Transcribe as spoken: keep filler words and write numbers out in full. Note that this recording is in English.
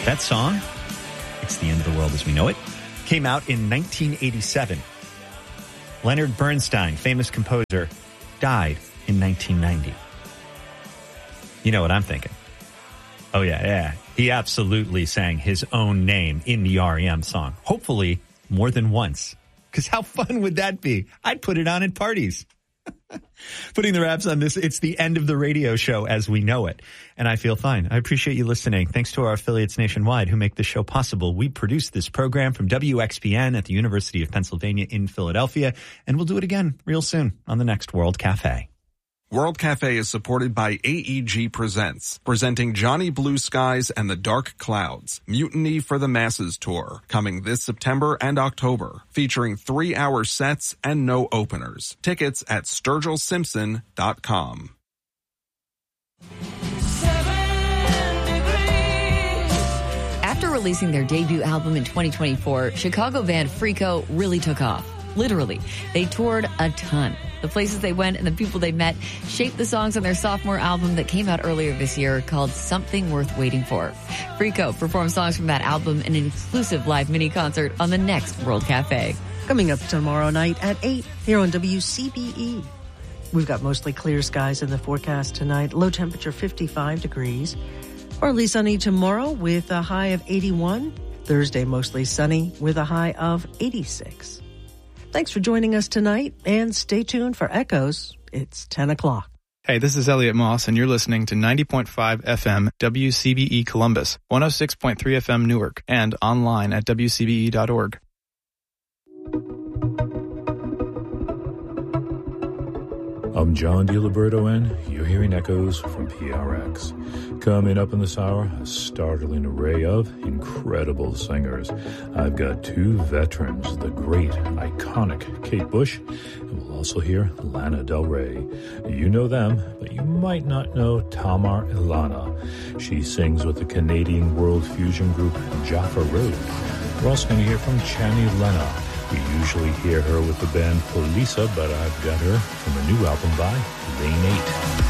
That song, It's the End of the World as We Know It, came out in nineteen eighty-seven. Leonard Bernstein, famous composer, died in nineteen ninety. You know what I'm thinking. Oh, yeah, yeah. He absolutely sang his own name in the R E M song. Hopefully more than once. Because how fun would that be? I'd put it on at parties. Putting the wraps on this, it's the end of the radio show as we know it. And I feel fine. I appreciate you listening. Thanks to our affiliates nationwide who make this show possible. We produce this program from W X P N at the University of Pennsylvania in Philadelphia. And we'll do it again real soon on the next World Cafe. World Cafe is supported by A E G Presents, presenting Johnny Blue Skies and the Dark Clouds, Mutiny for the Masses Tour, coming this September and October, featuring three-hour sets and no openers. Tickets at sturgill simpson dot com. After releasing their debut album in twenty twenty-four, Chicago band Freako really took off. Literally, they toured a ton. The places they went and the people they met shaped the songs on their sophomore album that came out earlier this year called Something Worth Waiting For. Freako performed songs from that album in an exclusive live mini concert on the next World Cafe. Coming up tomorrow night at eight here on W C B E. We've got mostly clear skies in the forecast tonight. Low temperature fifty-five degrees. Partly sunny tomorrow with a high of eighty-one. Thursday mostly sunny with a high of eighty-six. Thanks for joining us tonight, and stay tuned for Echoes. It's ten o'clock. Hey, this is Elliot Moss, and you're listening to ninety point five F M W C B E Columbus, one oh six point three F M Newark, and online at w c b e dot org. I'm John DiLiberto, and you're hearing Echoes from P R X. Coming up in this hour, a startling array of incredible singers. I've got two veterans, the great, iconic Kate Bush, and we'll also hear Lana Del Rey. You know them, but you might not know Tamar Ilana. She sings with the Canadian world fusion group Jaffa Road. We're also going to hear from Chani Lena. We usually hear her with the band Polisa, but I've got her from a new album by Lane eight.